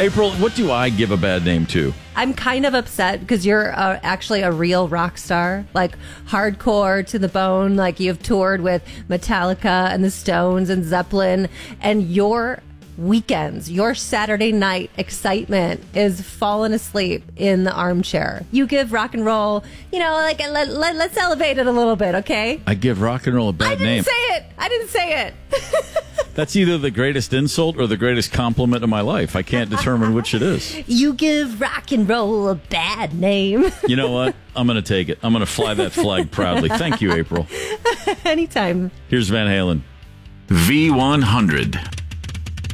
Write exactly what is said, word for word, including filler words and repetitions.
April, what do I give a bad name to? I'm kind of upset because you're uh, actually a real rock star, like hardcore to the bone. Like you've toured with Metallica and the Stones and Zeppelin, and your weekends, your Saturday night excitement is falling asleep in the armchair. You give rock and roll, you know, like let, let, let's elevate it a little bit, okay? I give rock and roll a bad I didn't name. say it. I didn't say it. That's either the greatest insult or the greatest compliment of my life. I can't determine which it is. You give rock and roll a bad name. You know what? I'm going to take it. I'm going to fly that flag proudly. Thank you, April. Anytime. Here's Van Halen. V one hundred.